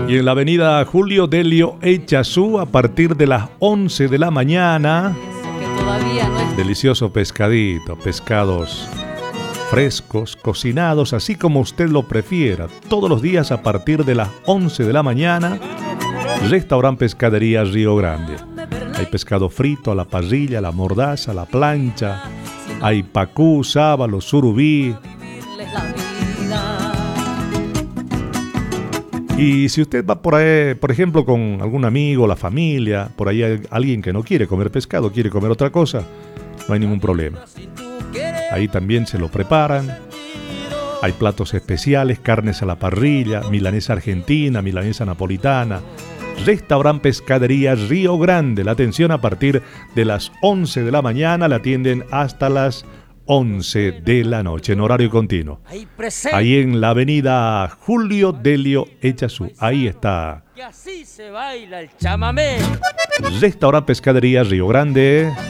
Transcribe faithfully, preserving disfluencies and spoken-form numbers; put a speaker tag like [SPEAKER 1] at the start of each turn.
[SPEAKER 1] Y en la avenida Julio Delio Echazú, a partir de las once de la mañana, delicioso pescadito, pescados frescos, cocinados, así como usted lo prefiera. Todos los días a partir de las once de la mañana, Restaurante Pescadería Río Grande. Hay pescado frito a la parrilla, a la mordaza, a la plancha. Hay pacú, sábalo, surubí. Y si usted va por ahí, por ejemplo, con algún amigo, la familia, por ahí hay alguien que no quiere comer pescado, quiere comer otra cosa, no hay ningún problema. Ahí también se lo preparan. Hay platos especiales, carnes a la parrilla, milanesa argentina, milanesa napolitana. Restaurante Pescadería Río Grande. La atención a partir de las once de la mañana, la atienden hasta las once de la noche, en horario continuo. Ahí en la avenida Julio Delio Echazú. Ahí está.
[SPEAKER 2] Que así se baila el chamamé.
[SPEAKER 1] Restaurante Pescadería Río Grande.